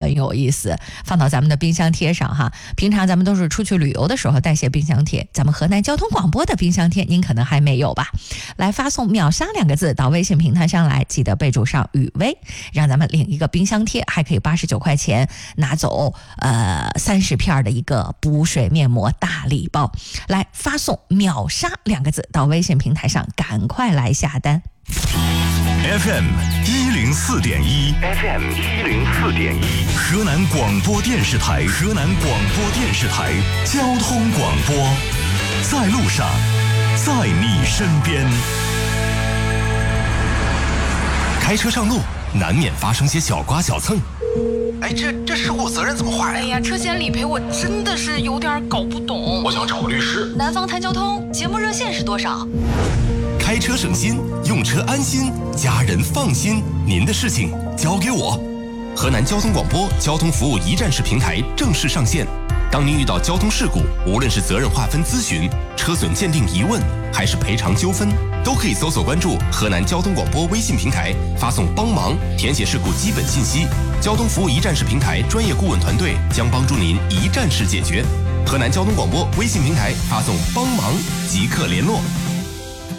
很有意思，放到咱们的冰箱贴上哈。平常咱们都是出去旅游的时候带些冰箱贴，咱们河南交通广播的冰箱贴您可能还没有吧？来发送秒杀2个字到微信平台上来，记得备注上雨薇，让咱们领一个冰箱贴，还可以89块钱拿走30片的一个补水面膜大礼包。来发送秒杀2个字到微信平台上，赶快来下单。 FM 104.1 FM 104.1河南广播电视台交通广播，在路上，在你身边。开车上路难免发生些小刮小蹭， 哎，这事故责任怎么划呀？ 哎呀，车险理赔我真的是有点搞不懂。 我想找个律师。 南方谈交通节目热线是多少？ 开车省心，用车安心，家人放心，您的事情交给我。河南交通广播交通服务一站式平台正式上线。当您遇到交通事故，无论是责任划分咨询、车损鉴定疑问，还是赔偿纠纷，都可以搜索关注河南交通广播微信平台，发送帮忙，填写事故基本信息。交通服务一站式平台专业顾问团队将帮助您一站式解决。河南交通广播微信平台发送帮忙即刻联络。